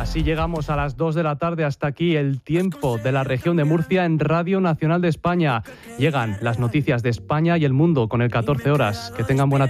Así llegamos a las 2 de la tarde. Hasta aquí el tiempo de la región de Murcia en Radio Nacional de España. Llegan las noticias de España y el mundo con el 14 horas. Que tengan buena tarde.